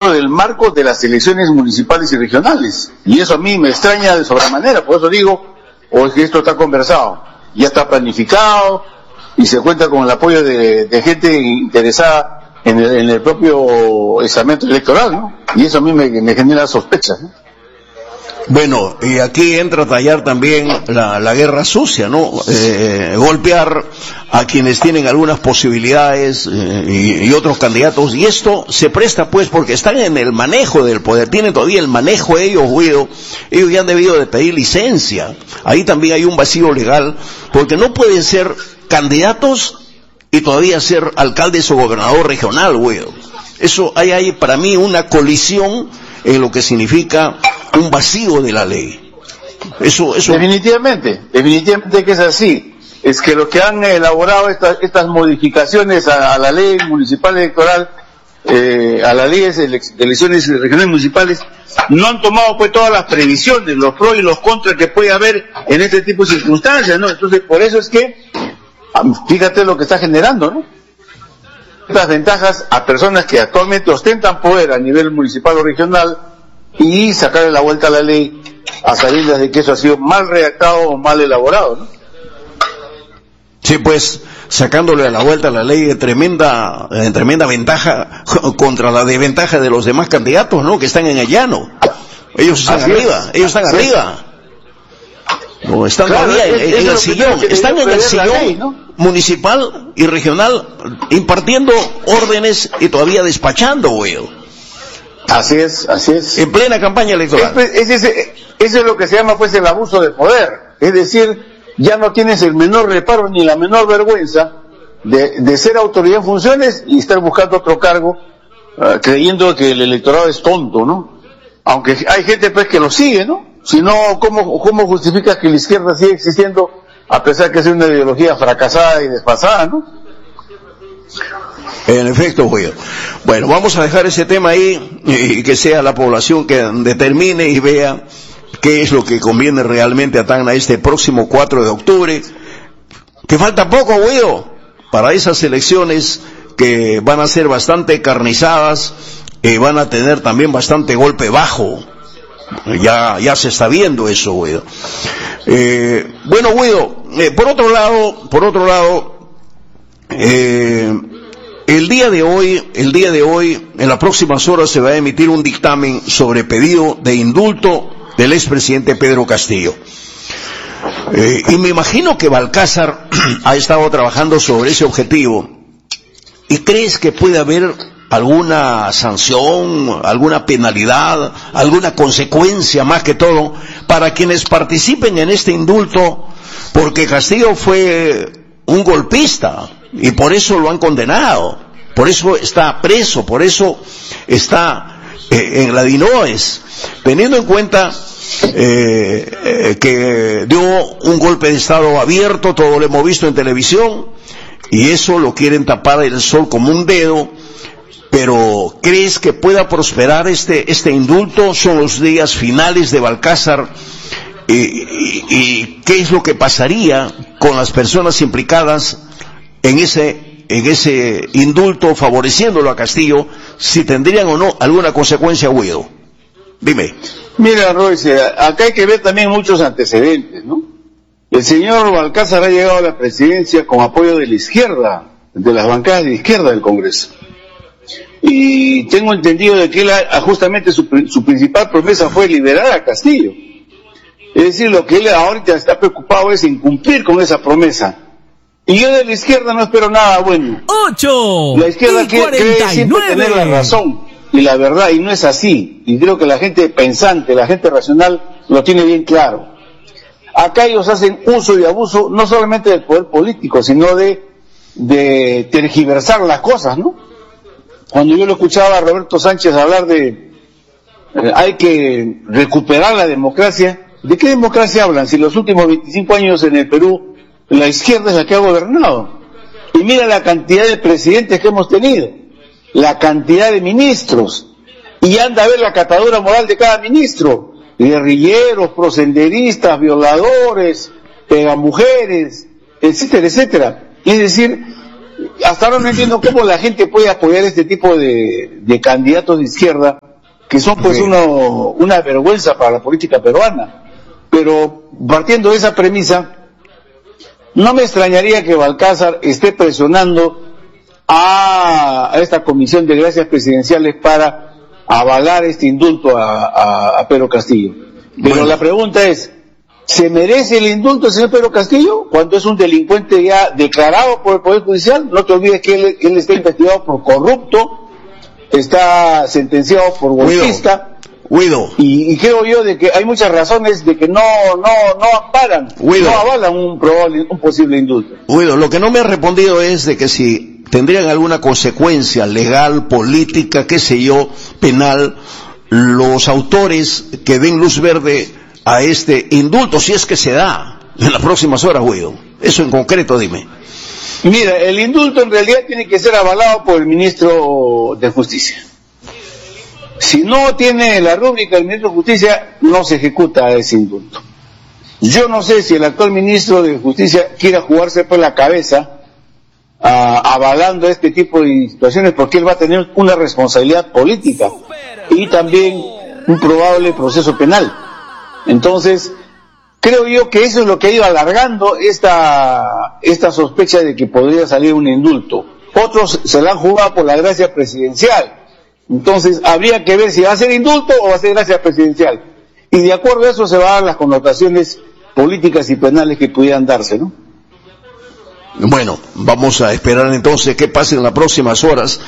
dentro del marco de las elecciones municipales y regionales. Y eso a mí me extraña de sobremanera, por eso digo, o es que esto está conversado, ya está planificado y se cuenta con el apoyo de gente interesada en el propio estamento electoral, ¿no? Y eso a mí me genera sospechas, ¿no? Bueno, y aquí entra a tallar también la guerra sucia, ¿no? Golpear a quienes tienen algunas posibilidades y otros candidatos, y esto se presta pues porque están en el manejo del poder, tienen todavía el manejo ellos, Guido, ellos ya han debido de pedir licencia, ahí también hay un vacío legal, porque no pueden ser candidatos y todavía ser alcaldes o gobernador regional, Guido. Eso hay para mí una colisión en lo que significa un vacío de la ley. Eso definitivamente que es así. Es que los que han elaborado estas modificaciones a la ley municipal electoral, a las leyes de elecciones regionales municipales, no han tomado pues todas las previsiones, los pros y los contras que puede haber en este tipo de circunstancias, ¿no? Entonces, por eso es que, fíjate lo que está generando, ¿no? Estas ventajas a personas que actualmente ostentan poder a nivel municipal o regional y sacarle la vuelta a la ley a sabiendas de que eso ha sido mal redactado o mal elaborado, ¿no? Sí, pues, sacándole la vuelta a la ley de tremenda ventaja contra la desventaja de los demás candidatos, ¿no? Que están en el llano. Ellos están arriba. No, están todavía en el sillón, están en el sillón ley, ¿no? Municipal y regional, impartiendo órdenes y todavía despachando, güey. Así es. En plena campaña electoral. Eso es lo que se llama pues el abuso de poder. Es decir, ya no tienes el menor reparo ni la menor vergüenza de ser autoridad en funciones y estar buscando otro cargo, creyendo que el electorado es tonto, ¿no? Aunque hay gente pues que lo sigue, ¿no? Si no, ¿cómo justificas que la izquierda sigue existiendo a pesar que es una ideología fracasada y desfasada, ¿no? En efecto, Julio. Bueno, vamos a dejar ese tema ahí y que sea la población que determine y vea qué es lo que conviene realmente a Tacna este próximo 4 de octubre. Que falta poco, Julio, para esas elecciones que van a ser bastante carnizadas y van a tener también bastante golpe bajo. Ya se está viendo eso, Guido. Bueno, Guido, por otro lado, el día de hoy, en las próximas horas se va a emitir un dictamen sobre pedido de indulto del expresidente Pedro Castillo. Y me imagino que Balcázar ha estado trabajando sobre ese objetivo. ¿Y crees que puede haber alguna sanción, alguna penalidad, alguna consecuencia más que todo para quienes participen en este indulto? Porque Castillo fue un golpista y por eso lo han condenado, por eso está preso, por eso está en la DINOES, teniendo en cuenta que dio un golpe de estado abierto, todo lo hemos visto en televisión, y eso lo quieren tapar el sol como un dedo. Pero ¿crees que pueda prosperar este indulto? Son los días finales de Balcázar, y ¿qué es lo que pasaría con las personas implicadas en ese indulto, favoreciéndolo a Castillo, si tendrían o no alguna consecuencia, Guido? Dime. Mira, Royce, acá hay que ver también muchos antecedentes, ¿no? El señor Balcázar ha llegado a la presidencia con apoyo de la izquierda, de las bancadas de izquierda del Congreso. Y tengo entendido de que él justamente su principal promesa fue liberar a Castillo. Es decir, lo que él ahorita está preocupado es en cumplir con esa promesa. Y yo de la izquierda no espero nada bueno. 8 La izquierda cree siempre tener la razón y la verdad, y no es así. Y creo que la gente pensante, la gente racional lo tiene bien claro. Acá ellos hacen uso y abuso no solamente del poder político, sino de tergiversar las cosas, ¿no? Cuando yo lo escuchaba a Roberto Sánchez hablar de hay que recuperar la democracia, ¿de qué democracia hablan? Si los últimos 25 años en el Perú la izquierda es la que ha gobernado. Y mira la cantidad de presidentes que hemos tenido, la cantidad de ministros, y anda a ver la catadura moral de cada ministro, guerrilleros, prosenderistas, violadores, pegamujeres, etcétera, etcétera. Es decir, hasta ahora no entiendo cómo la gente puede apoyar este tipo de candidatos de izquierda, que son pues una vergüenza para la política peruana. Pero partiendo de esa premisa, no me extrañaría que Balcázar esté presionando a esta comisión de gracias presidenciales para avalar este indulto a Pedro Castillo. Pero la pregunta es, ¿se merece el indulto del señor Pedro Castillo cuando es un delincuente ya declarado por el Poder Judicial? No te olvides que él está investigado por corrupto, está sentenciado por golpista. Y creo yo de que hay muchas razones de que no amparan, no avalan un posible indulto. Lo que no me ha respondido es de que si tendrían alguna consecuencia legal, política, qué sé yo, penal, los autores que den luz verde a este indulto, si es que se da en las próximas horas, Guido. Eso en concreto, dime. Mira, el indulto en realidad tiene que ser avalado por el ministro de Justicia. Si no tiene la rúbrica del ministro de Justicia, no se ejecuta ese indulto. Yo no sé si el actual ministro de Justicia quiera jugarse por la cabeza avalando este tipo de situaciones, porque él va a tener una responsabilidad política y también un probable proceso penal. Entonces, creo yo que eso es lo que ha ido alargando esta sospecha de que podría salir un indulto. Otros se la han jugado por la gracia presidencial. Entonces, habría que ver si va a ser indulto o va a ser gracia presidencial. Y de acuerdo a eso se van a dar las connotaciones políticas y penales que pudieran darse, ¿no? Bueno, vamos a esperar entonces qué pasa en las próximas horas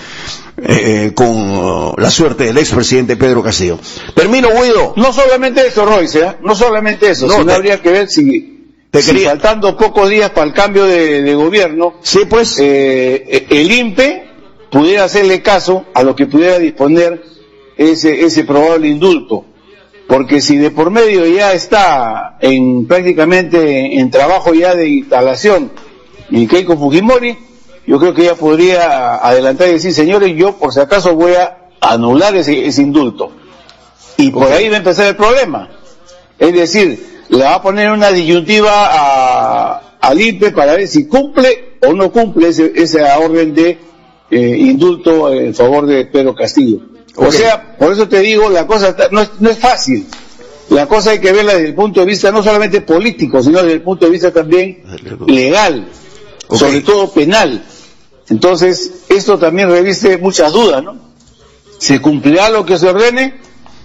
con la suerte del expresidente Pedro Castillo. Termino, Guido. No solamente eso, Royce, no solamente eso, sino habría que ver si faltando pocos días para el cambio de gobierno, sí, pues, el INPE pudiera hacerle caso a lo que pudiera disponer ese probable indulto, porque si de por medio ya está prácticamente en trabajo ya de instalación en Keiko Fujimori, yo creo que ella podría adelantar y decir, señores, yo por si acaso voy a anular ese indulto, y por ahí va a empezar el problema. Es decir, le va a poner una disyuntiva al INPE para ver si cumple o no cumple esa orden de indulto en favor de Pedro Castillo. O sea, por eso te digo, la cosa no es fácil. La cosa hay que verla desde el punto de vista no solamente político, sino desde el punto de vista también legal, sobre todo penal. Entonces, esto también reviste muchas dudas, ¿no? ¿Se cumplirá lo que se ordene?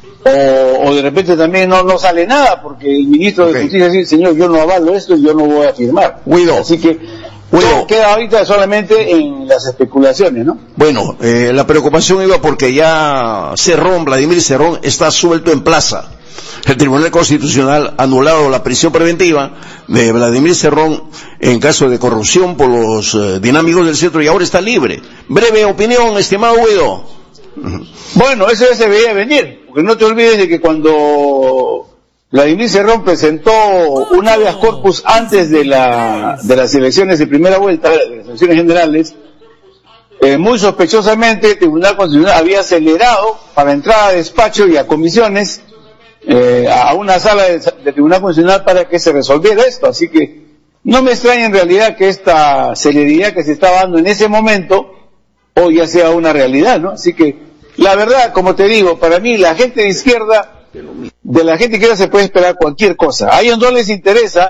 O de repente también no sale nada, porque el ministro de Justicia dice, señor, yo no avalo esto y yo no voy a firmar. Así que todo queda ahorita solamente en las especulaciones, ¿no? Bueno, la preocupación iba porque ya Vladimir Cerrón está suelto en plaza. El Tribunal Constitucional ha anulado la prisión preventiva de Vladimir Cerrón en caso de corrupción por los dinámicos del centro y ahora está libre. Breve opinión, estimado Guido. Bueno, eso ya se veía venir, porque no te olvides de que cuando Vladimir Cerrón presentó un habeas corpus antes de las elecciones de primera vuelta, de las elecciones generales, muy sospechosamente el Tribunal Constitucional había acelerado para entrar a despacho y a comisiones a una sala del Tribunal Constitucional para que se resolviera esto. Así que no me extraña en realidad que esta celeridad que se estaba dando en ese momento hoy ya sea una realidad, ¿no? Así que la verdad, como te digo, para mí la gente de izquierda, de la gente de izquierda se puede esperar cualquier cosa. A ellos no les interesa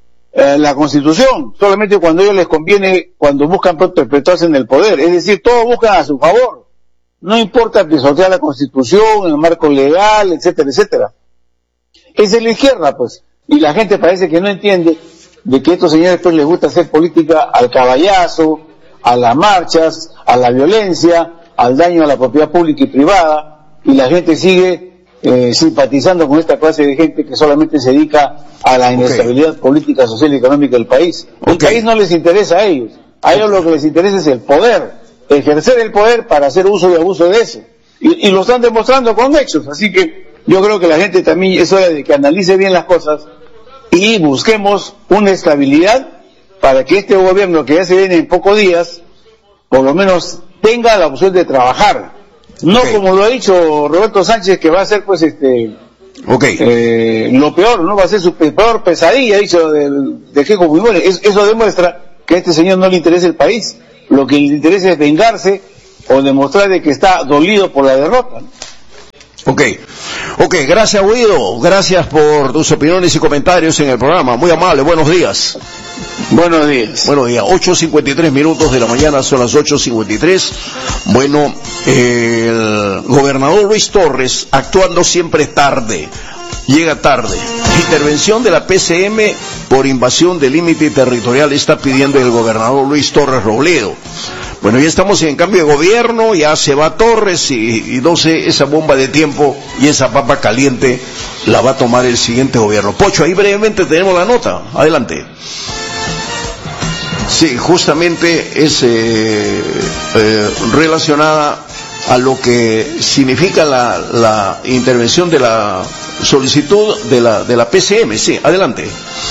la Constitución, solamente cuando a ellos les conviene, cuando buscan perpetuarse en el poder. Es decir, todos buscan a su favor. No importa pisotear la Constitución, el marco legal, etcétera, etcétera. Esa es la izquierda, pues. Y la gente parece que no entiende de que a estos señores pues les gusta hacer política al caballazo, a las marchas, a la violencia, al daño a la propiedad pública y privada, y la gente sigue simpatizando con esta clase de gente que solamente se dedica a la inestabilidad política, social y económica del país. El país no les interesa a ellos lo que les interesa es el poder, ejercer el poder para hacer uso y abuso de eso, y lo están demostrando con hechos. Así que yo creo que la gente también es hora de que analice bien las cosas y busquemos una estabilidad para que este gobierno que ya se viene en pocos días, por lo menos tenga la opción de trabajar. No como lo ha dicho Roberto Sánchez, que va a ser pues lo peor, ¿no? Va a ser su peor pesadilla, ha dicho de Keiko Fujimori. Eso demuestra que a este señor no le interesa el país, lo que le interesa es vengarse o demostrar de que está dolido por la derrota, ¿no? Ok, gracias Guido, gracias por tus opiniones y comentarios en el programa, muy amable, buenos días. Buenos días. 8:53 minutos de la mañana, son las 8:53. Bueno, el gobernador Luis Torres, actuando siempre tarde, llega tarde. Intervención de la PCM por invasión del límite territorial está pidiendo el gobernador Luis Torres Robledo. Bueno, ya estamos en cambio de gobierno, ya se va Torres y no sé, esa bomba de tiempo y esa papa caliente la va a tomar el siguiente gobierno. Pocho, ahí brevemente tenemos la nota, adelante. Sí, justamente es relacionada a lo que significa la intervención de la solicitud de la PCM. Sí, adelante.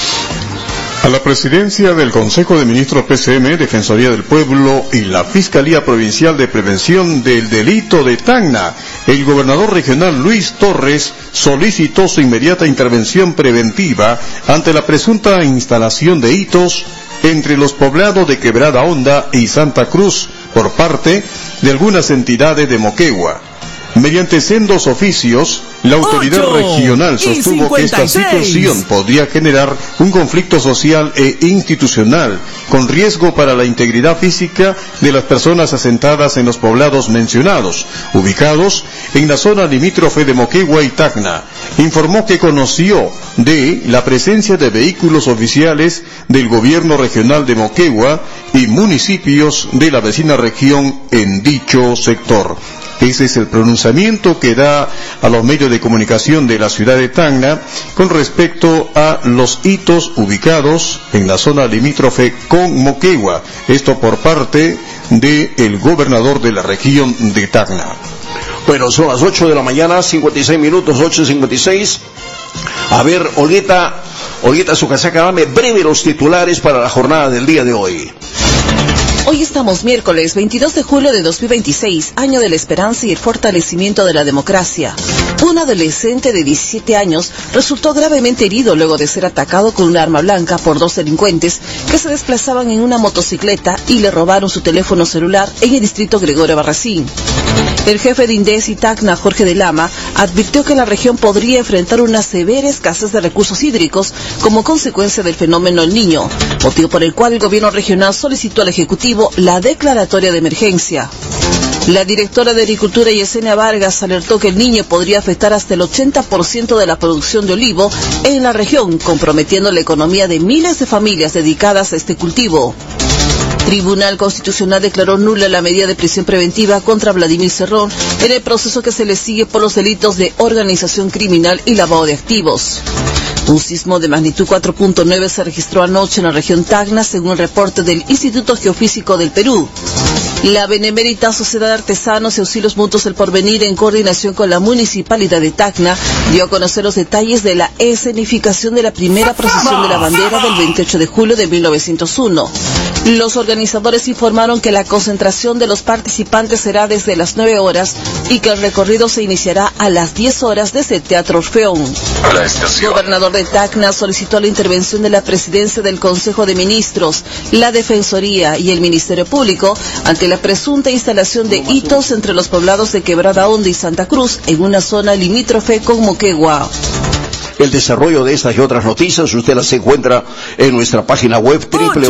A la presidencia del Consejo de Ministros PCM, Defensoría del Pueblo y la Fiscalía Provincial de Prevención del Delito de Tacna, el gobernador regional Luis Torres solicitó su inmediata intervención preventiva ante la presunta instalación de hitos entre los poblados de Quebrada Honda y Santa Cruz por parte de algunas entidades de Moquegua. Mediante sendos oficios, la autoridad regional sostuvo que esta situación podría generar un conflicto social e institucional, con riesgo para la integridad física de las personas asentadas en los poblados mencionados, ubicados en la zona limítrofe de Moquegua y Tacna. Informó que conoció de la presencia de vehículos oficiales del gobierno regional de Moquegua y municipios de la vecina región en dicho sector. Ese es el pronunciamiento que da a los medios de comunicación de la ciudad de Tacna con respecto a los hitos ubicados en la zona limítrofe con Moquegua. Esto por parte del gobernador de la región de Tacna. Bueno, son las 8 de la mañana, 56 minutos, 8:56. A ver, Olguita Sucasaca, dame breve los titulares para la jornada del día de hoy. Hoy estamos miércoles 22 de julio de 2026, año de la esperanza y el fortalecimiento de la democracia. Un adolescente de 17 años resultó gravemente herido luego de ser atacado con un arma blanca por dos delincuentes que se desplazaban en una motocicleta y le robaron su teléfono celular en el distrito Gregorio Barracín. El jefe de INDES y Tacna, Jorge de Lama, advirtió que la región podría enfrentar una severa escasez de recursos hídricos como consecuencia del fenómeno El Niño, motivo por el cual el gobierno regional solicitó al Ejecutivo la declaratoria de emergencia. La directora de Agricultura, Yesenia Vargas, alertó que El Niño podría afectar hasta el 80% de la producción de olivo en la región, comprometiendo la economía de miles de familias dedicadas a este cultivo. Tribunal Constitucional declaró nula la medida de prisión preventiva contra Vladimir Cerrón en el proceso que se le sigue por los delitos de organización criminal y lavado de activos. Un sismo de magnitud 4.9 se registró anoche en la región Tacna, según el reporte del Instituto Geofísico del Perú. La Benemérita Sociedad de Artesanos y Auxilios Mutuos El Porvenir, en coordinación con la Municipalidad de Tacna, dio a conocer los detalles de la escenificación de la primera procesión de la bandera del 28 de julio de 1901. Los organizadores informaron que la concentración de los participantes será desde las 9 horas y que el recorrido se iniciará a las 10 horas desde el Teatro Orfeón. El gobernador de Tacna solicitó la intervención de la presidencia del Consejo de Ministros, la Defensoría y el Ministerio Público ante la presunta instalación de hitos entre los poblados de Quebrada Honda y Santa Cruz en una zona limítrofe con Moquegua. El desarrollo de estas y otras noticias usted las encuentra en nuestra página web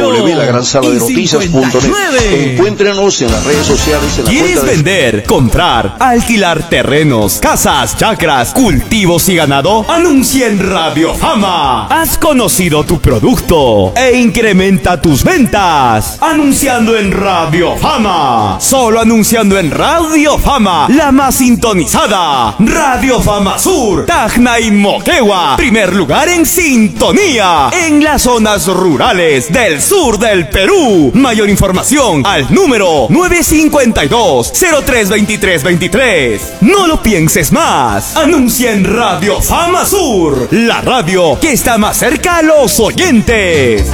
www.lagransaladenoticias.net. Encuéntrenos en las redes sociales. En la ¿Quieres vender, comprar, alquilar terrenos, casas, chacras, cultivos y ganado? Anuncia en Radio Fama. Has conocido tu producto e incrementa tus ventas anunciando en Radio Fama. Solo anunciando en Radio Fama, la más sintonizada. Radio Fama Sur, Tacna y Moquegua. Primer lugar en sintonía en las zonas rurales del sur del Perú. Mayor información al número 952-032323. No lo pienses más. Anuncia en Radio Fama Sur, la radio que está más cerca a los oyentes.